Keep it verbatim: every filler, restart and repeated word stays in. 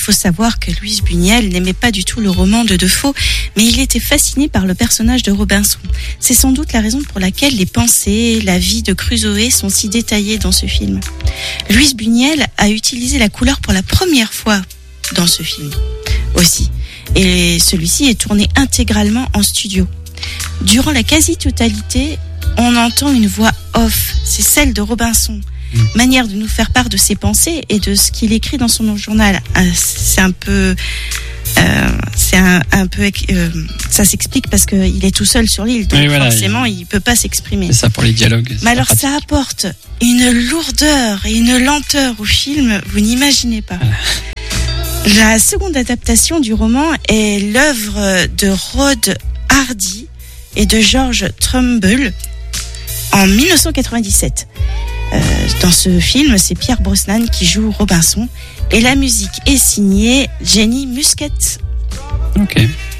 faut savoir que Louise Buñuel n'aimait pas du tout le roman de Defoe, mais il était fasciné par le personnage de Robinson. C'est sans doute la raison pour laquelle les pensées, la vie de Crusoé sont si détaillées dans ce film. Louise Buñuel a utilisé la couleur pour la première fois dans ce film aussi. Et celui-ci est tourné intégralement en studio. Durant la quasi-totalité, on entend une voix off, c'est celle de Robinson. Mmh. Manière de nous faire part de ses pensées et de ce qu'il écrit dans son journal. C'est un peu, euh, c'est un, un peu, euh, ça s'explique parce qu'il est tout seul sur l'île, donc oui, voilà, forcément il... il peut pas s'exprimer. C'est ça pour les dialogues. Mais alors pratique. Ça apporte une lourdeur et une lenteur au film, vous n'imaginez pas. Ah. La seconde adaptation du roman est l'œuvre de Rod Hardy et de George Trumbull en dix-neuf cent quatre-vingt-dix-sept. Euh, dans ce film, c'est Pierre Brosnan qui joue Robinson et la musique est signée Jenny Muscat. Ok.